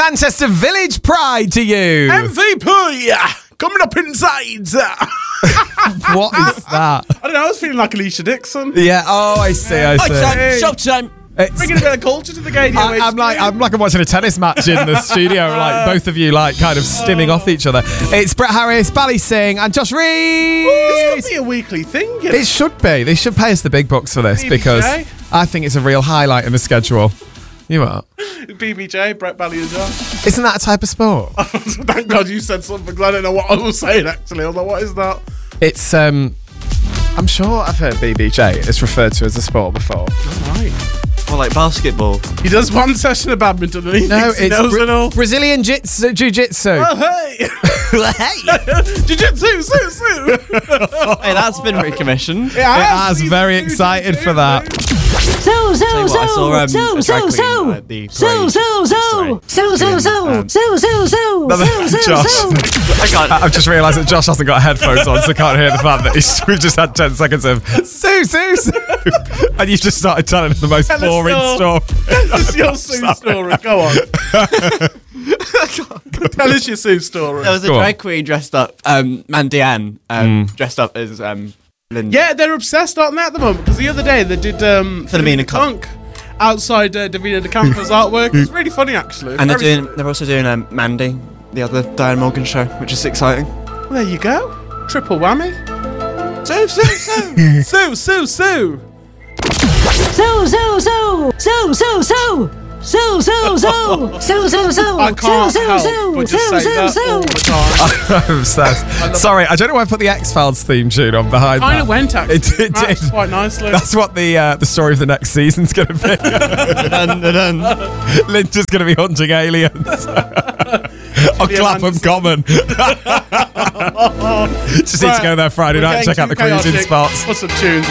Manchester Village Pride to you. MVP coming up inside. What is that? I don't know. I was feeling like Alicia Dixon. Yeah. Oh, I see. Showtime. Bringing a bit of culture to the game. I'm like I'm watching a tennis match in the studio, like both of you like kind of stimming off each other. It's Brett Harris, Bally Singh, and Josh Reed. This could be a weekly thing. You know? It should be. They should pay us the big bucks for this BBJ. because I think it's a real highlight in the schedule. You are. BBJ, Brett Bally and Josh. Isn't that a type of sport? Thank God you said something because I don't know what I was saying actually. I was like, what is that? It's I'm sure I've heard BBJ. It's referred to as a sport before. All right. Or like basketball. He does one session of badminton and he No, thinks he it's knows it all. Brazilian jiu-jitsu. Oh, hey. Jiu-jitsu, sue. Hey, that's been recommissioned. It has, Season very 2, excited season for that. 2. Tell you what, I saw a drag queen at the parade. Josh. I can't. I've just realised that Josh hasn't got headphones on, so can't hear the fact that we've just had 10 seconds of Sue, and you've just started telling the most boring story. Tell us your Sue story. Go on. Tell us your Sue story. There was a Go on. drag queen dressed up, Mandy Ann, dressed up as Linda. Yeah, they're obsessed, aren't they, at the moment? Because the other day they did Philomena Kunk outside Davina de Campo's artwork. It's really funny, actually. And they're also doing Mandy, the other Diane Morgan show, which is exciting. Well, there you go. Triple whammy. Sue. I can't help but just say that all the time. I'm obsessed. Sorry, I don't know why I put the X-Files theme tune on behind Kind that. of went, actually. It Matched did. quite nicely. That's what the story of the next season's going to be. Linda's going to be hunting aliens. On Clapham Common. Just need to go there Friday night and check out the cruising spots. Put some tunes